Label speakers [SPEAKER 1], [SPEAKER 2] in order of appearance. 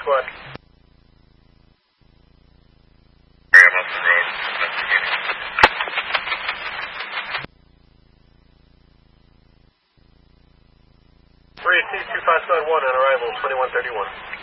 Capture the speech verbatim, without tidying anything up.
[SPEAKER 1] squad.
[SPEAKER 2] I'm up the road. Investigating.
[SPEAKER 1] three two two five squad one on arrival, twenty-one thirty-one.